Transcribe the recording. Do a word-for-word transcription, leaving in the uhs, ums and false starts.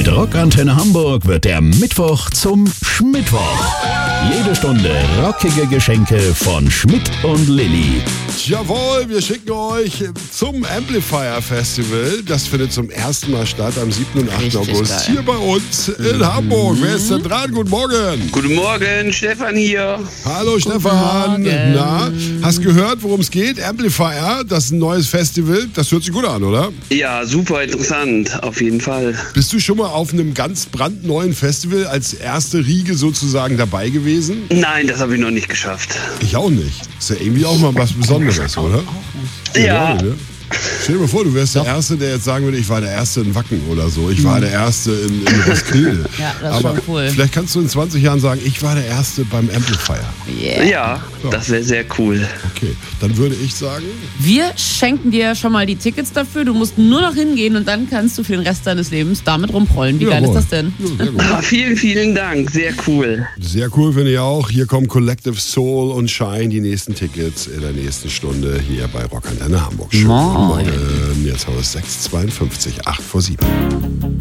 Mit Rockantenne Hamburg wird der Mittwoch zum Schmittwoch. Jede Stunde rockige Geschenke von Schmidt und Lilly. Jawohl, wir schicken euch zum Amplifier Festival. Das findet zum ersten Mal statt am siebten und achten August geil. hier bei uns in mhm. Hamburg. Wer ist denn dran? Guten Morgen. Guten Morgen, Stefan hier. Hallo Stefan. Morgen. Na, hast gehört, worum es geht? Amplifier, das ist ein neues Festival. Das hört sich gut an, oder? Ja, super interessant, auf jeden Fall. Bist du schon mal auf einem ganz brandneuen Festival als erste Riege sozusagen dabei gewesen? Nein, das habe ich noch nicht geschafft. Ich auch nicht. Ist ja irgendwie auch mal was Besonderes, oder? Ja. Ne? Stell dir mal vor, du wärst der Erste, der jetzt sagen würde, ich war der Erste in Wacken oder so. Ich war der Erste in, in Roskilde. Ja, das ist Aber schon cool. vielleicht kannst du in zwanzig Jahren sagen, ich war der Erste beim Amplifier. Yeah. Ja, das wäre sehr cool. Okay, dann würde ich sagen... Wir schenken dir schon mal die Tickets dafür. Du musst nur noch hingehen und dann kannst du für den Rest deines Lebens damit rumprollen. Wie geil Jawohl. ist das denn? Ja, sehr gut. Ah, vielen, vielen Dank, sehr cool. Sehr cool finde ich auch. Hier kommen Collective Soul und Shine, die nächsten Tickets in der nächsten Stunde hier bei Rockantenne Hamburg. Schönen Moin. Morgen. Jetzt haben wir es sechs Uhr zweiundfünfzig, acht vor sieben.